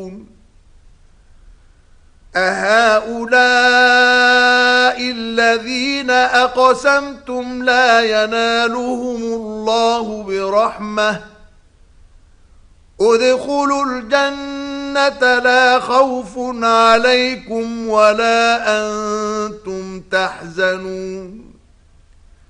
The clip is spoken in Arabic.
أهؤلاء الذين أقسمتم لا ينالهم الله برحمة ادخلوا الجنة لا خوف عليكم ولا أنتم تحزنون